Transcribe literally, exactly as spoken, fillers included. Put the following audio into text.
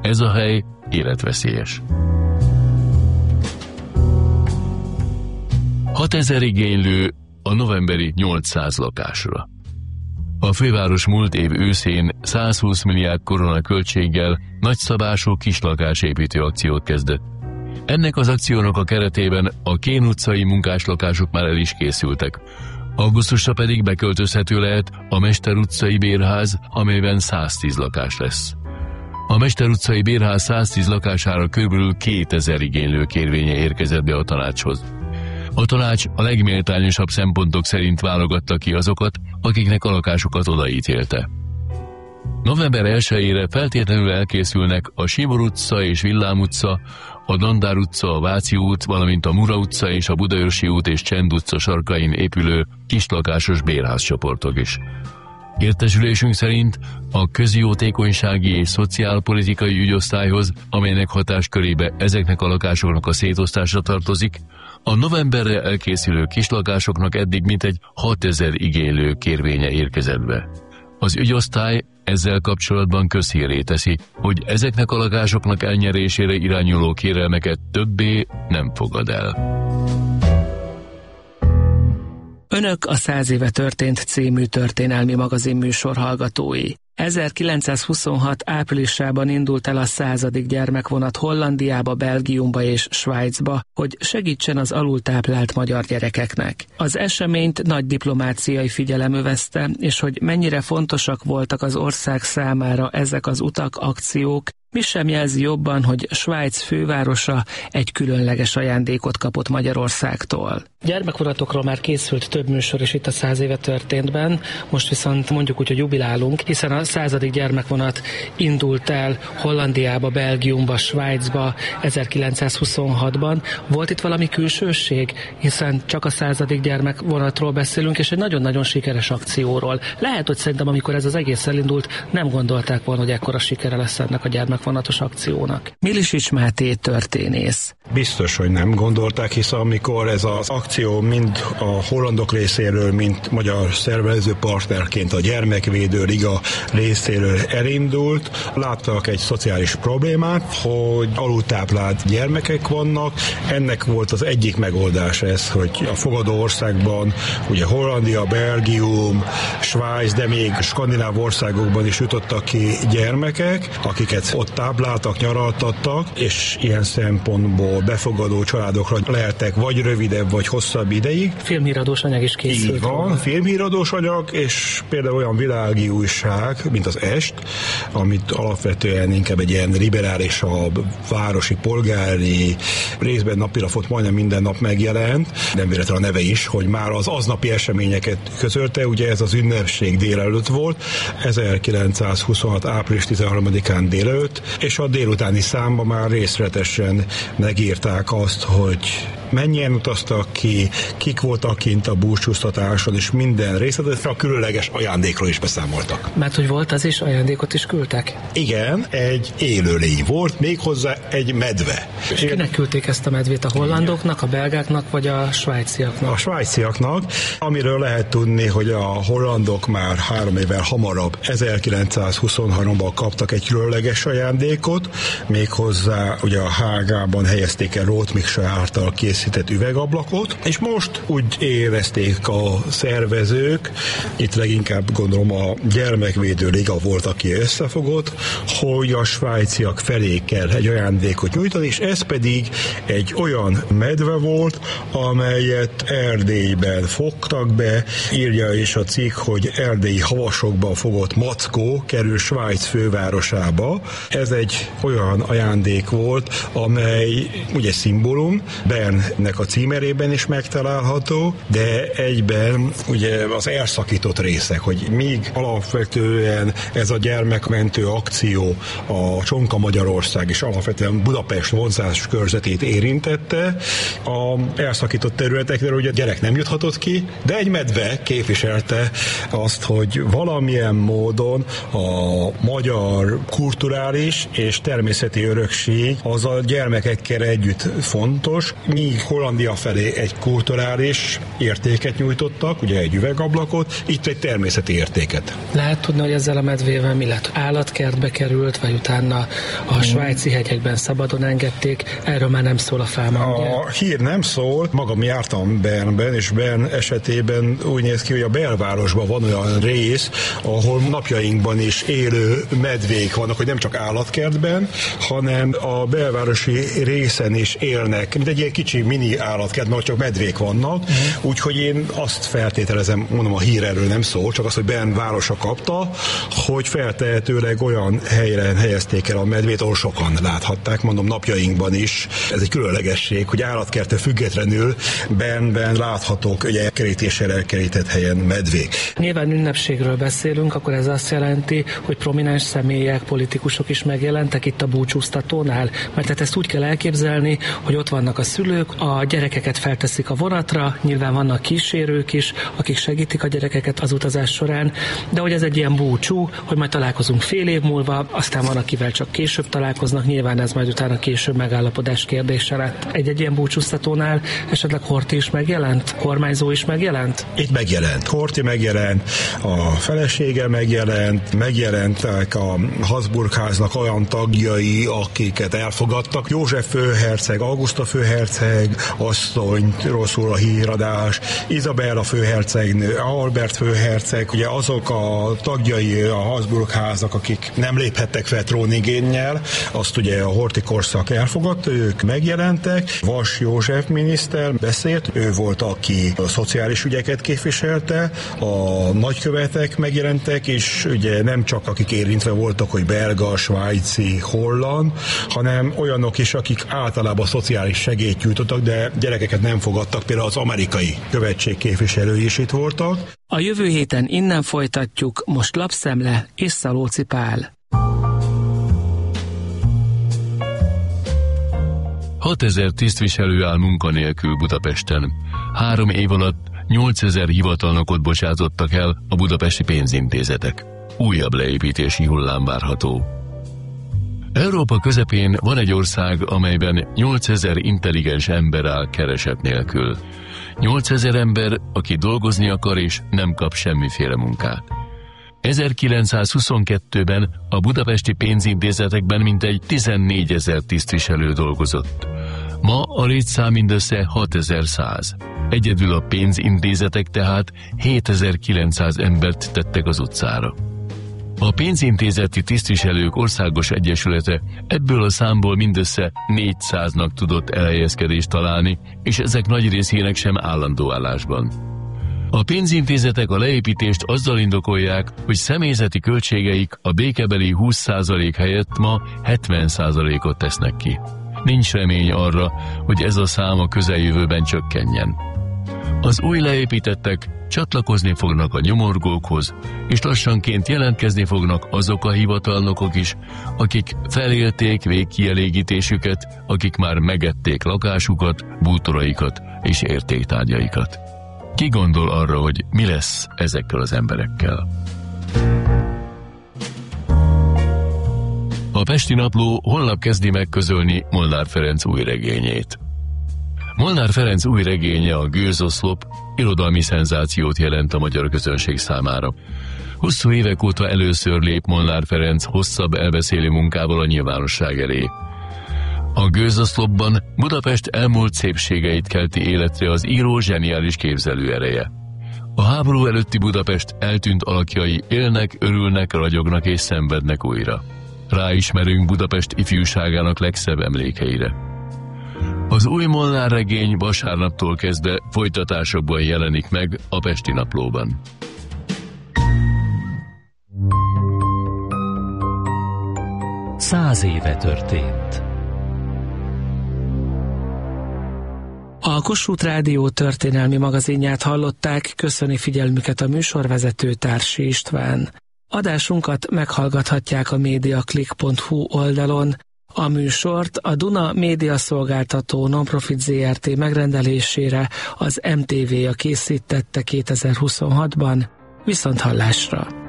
Ez a hely életveszélyes. hatezer igénylő a novemberi nyolcszáz lakásra. A főváros múlt év őszén százhúsz milliárd korona költséggel nagyszabású kislakásépítő akciót kezdett. Ennek az akciónak a keretében a Kén utcai munkáslakások már el is készültek. Augusztusra pedig beköltözhető lehet a Mester utcai bérház, amelyben száztíz lakás lesz. A Mester utcai bérház száztíz lakására körülbelül kétezer igénylő kérvénye érkezett be a tanácshoz. A tanács a legméltányosabb szempontok szerint válogatta ki azokat, akiknek a lakásokat odaítélte. november elsejére feltétlenül elkészülnek a Simor utca és Villám utca, a Dandár utca, a Váci út, valamint a Mura utca és a Budaörsi út és Csend utca sarkain épülő kislakásos bérházcsoportok is. Értesülésünk szerint a közjótékonysági és szociálpolitikai ügyosztályhoz, amelynek hatáskörébe ezeknek a lakásoknak a szétosztása tartozik, a novemberre elkészülő kislakásoknak eddig mintegy hatezer igénylő kérvénye érkezett be. Az ügyosztály ezzel kapcsolatban közhírré teszi, hogy ezeknek a lakásoknak elnyerésére irányuló kérelmeket többé nem fogad el. Önök a Száz éve történt című történelmi magazinműsor hallgatói. ezerkilencszázhuszonhat áprilisában indult el a századik gyermekvonat Hollandiába, Belgiumba és Svájcba, hogy segítsen az alultáplált magyar gyerekeknek. Az eseményt nagy diplomáciai figyelem övezte, és hogy mennyire fontosak voltak az ország számára ezek az utak, akciók, mi sem jelzi jobban, hogy Svájc fővárosa egy különleges ajándékot kapott Magyarországtól. Gyermekvonatokról már készült több műsor is itt a Száz éve történtben, most viszont mondjuk úgy, hogy jubilálunk, hiszen a századik gyermekvonat indult el Hollandiába, Belgiumba, Svájcba ezerkilencszázhuszonhatban. Volt itt valami külsőség, hiszen csak a századik gyermekvonatról beszélünk, és egy nagyon-nagyon sikeres akcióról. Lehet, hogy szerintem, amikor ez az egész elindult, nem gondolták volna, hogy ekkora sikere lesz ennek a gyermekvonatos akciónak. Milisics Máté történész. Biztos, hogy nem gondolták, hiszen amikor ez az akció mind a hollandok részéről, mint magyar szervező partnerként a Gyermekvédő Liga részéről elindult, láttak egy szociális problémát, hogy alultáplált gyermekek vannak. Ennek volt az egyik megoldás ez, hogy a fogadó országban, ugye Hollandia, Belgium, Svájc, de még skandináv országokban is jutottak ki gyermekek, akiket ott tápláltak, nyaraltattak, és ilyen szempontból befogadó családokra lehettek vagy rövidebb, vagy hosszabb ideig. Filmhíradós anyag is készült. Így van, filmhíradós anyag, és például olyan világi újság, mint az Est, amit alapvetően inkább egy ilyen liberálisabb, városi, polgári, részben napilapot majdnem minden nap megjelent, nem véletlenül a neve is, hogy már az aznapi eseményeket közölte, ugye ez az ünnepség délelőtt volt, ezerkilencszázhuszonhat április tizenharmadikán délelőtt, és a délutáni számban már részletesen megírták azt, hogy mennyien utaztak ki, kik voltak kint a búcsúztatáson, és minden részletet a különleges ajándékról is beszámoltak. Mert hogy volt az is, ajándékot is küldtek? Igen, egy élőlény volt, méghozzá egy medve. És kinek küldték ezt a medvét? A hollandoknak, a belgáknak, vagy a svájciaknak? A svájciaknak, amiről lehet tudni, hogy a hollandok már három évvel hamarabb, ezerkilencszázhuszonháromban kaptak egy különleges ajándékot, méghozzá ugye a Hágában helyezték el Róth Miksa által készített üvegablakot, és most úgy érezték a szervezők, itt leginkább gondolom a Gyermekvédő Liga volt, aki összefogott, hogy a svájciak felé kell egy ajándékot nyújtani, és ez pedig egy olyan medve volt, amelyet Erdélyben fogtak be, írja is a cikk, hogy erdélyi havasokban fogott mackó kerül Svájc fővárosába. Ez egy olyan ajándék volt, amely ugye szimbólum, Bernnek a címerében is megtalálható, de egyben ugye az elszakított részek, hogy míg alapvetően ez a gyermekmentő akció a Csonka Magyarország és alapvetően Budapest vonzás körzetét érintette, a elszakított területekről ugye a gyerek nem juthatott ki, de egy medve képviselte azt, hogy valamilyen módon a magyar kulturális és természeti örökség az a gyermekekkel együtt fontos, míg Hollandia felé egy kulturális értéket nyújtottak, ugye egy üvegablakot, itt egy természeti értéket. Lehet tudni, hogy ezzel a medvével mi lett? Állatkertbe került, vagy utána a svájci hegyekben szabadon engedték, erről már nem szól a fáma. A ugye? hír nem szól, magam jártam Bernben, és Bern esetében úgy néz ki, hogy a belvárosban van olyan rész, ahol napjainkban is élő medvék vannak, hogy nem csak állatkertben, hanem a belvárosi részen is élnek, mint egy ilyen kicsi mini állatkert, mert csak medvék vannak, uh-huh. Úgyhogy én azt feltételezem, mondom, a hír erről nem szól, csak az, hogy Bern városa kapta, hogy feltehetőleg olyan helyre helyezték el a medvét, ahol sokan láthatták, mondom, napjainkban is. Ez egy különlegesség, hogy állatkerttől függetlenül Bernben láthatók, ugye kerítéssel elkerített helyen medvék. Nyilván ünnepségről beszélünk, akkor ez azt jelenti, hogy prominens személyek, politikusok is megjelentek itt a búcsúztatónál, mert tehát ezt úgy kell elképzelni, hogy ott vannak a szülők, a gyerekeket felteszik a vonatra, nyilván vannak kísérők is, akik segítik a gyerekeket az utazás során, de hogy ez egy ilyen búcsú, hogy majd találkozunk fél év múlva, aztán van, akivel csak később találkoznak, nyilván ez majd utána később megállapodás kérdése lett. Egy-egy ilyen búcsúztatónál esetleg Horthy is megjelent? Kormányzó is megjelent? Itt megjelent. Horthy megjelent, a felesége megjelent, megjelentek a Habsburg-háznak olyan tagjai, akiket elfogadtak. József főherceg, Auguszta főherceg, asszonyról szól a híradás, Izabella főhercegnő, Albert főherceg, ugye azok a tagjai a Habsburg-háznak, akik nem léphettek fel trónigénnyel, azt ugye a Horthy korszak elfogadta, ők megjelentek. Vas József miniszter beszélt, ő volt, aki a szociális ügyeket képviselte, a nagykövetek megjelentek, és ugye nem csak akik érintve voltak, hogy belga, svájci, holland, hanem olyanok is, akik általában szociális segélyt nyújtottak, de gyerekeket nem fogadtak, például az amerikai követség képviselői is itt voltak. A jövő héten innen folytatjuk, most Lapszemle és Szalóci Pál. hatezer tisztviselő áll munkanélkül Budapesten. Három év alatt nyolcezer hivatalnokot bocsátottak el a budapesti pénzintézetek. Újabb leépítési hullám várható. Európa közepén van egy ország, amelyben nyolcezer intelligens ember áll kereset nélkül. nyolcezer ember, aki dolgozni akar és nem kap semmiféle munkát. ezerkilencszázhuszonkettőben a budapesti pénzintézetekben mintegy tizennégyezer tisztviselő dolgozott. Ma a létszám mindössze hatezer-száz. Egyedül a pénzintézetek tehát hétezer-kilencszáz embert tettek az utcára. A pénzintézeti tisztviselők országos egyesülete ebből a számból mindössze négyszáznak tudott elhelyezkedést találni, és ezek nagy részének sem állandó állásban. A pénzintézetek a leépítést azzal indokolják, hogy személyzeti költségeik a békebeli húsz százalék helyett ma hetven százalékot tesznek ki. Nincs remény arra, hogy ez a szám a közeljövőben csökkenjen. Az új leépítettek csatlakozni fognak a nyomorgókhoz, és lassanként jelentkezni fognak azok a hivatalnokok is, akik felélték végkielégítésüket, akik már megették lakásukat, bútoraikat és értéktárgyaikat. Ki gondol arra, hogy mi lesz ezekkel az emberekkel? A Pesti Napló holnap kezdi megközölni Molnár Ferenc új regényét. Molnár Ferenc új regénye, a Gőzoszlop, irodalmi szenzációt jelent a magyar közönség számára. Hosszú évek óta először lép Molnár Ferenc hosszabb elbeszélő munkával a nyilvánosság elé. A Gőzoszlopban Budapest elmúlt szépségeit kelti életre az író zseniális képzelőereje. A háború előtti Budapest eltűnt alakjai élnek, örülnek, ragyognak és szenvednek újra. Ráismerünk Budapest ifjúságának legszebb emlékeire. Az új Molnár regény vasárnaptól kezdve folytatásokban jelenik meg a Pesti Naplóban. Száz éve történt. A Kossuth Rádió történelmi magazinját hallották, köszöni figyelmüket a műsorvezető Társi István. Adásunkat meghallgathatják a mediaclick pont hu oldalon. A műsort a Duna médiaszolgáltató Nonprofit zé er té megrendelésére az em té vé-a készítette kétezer-huszonhatban. Viszonthallásra!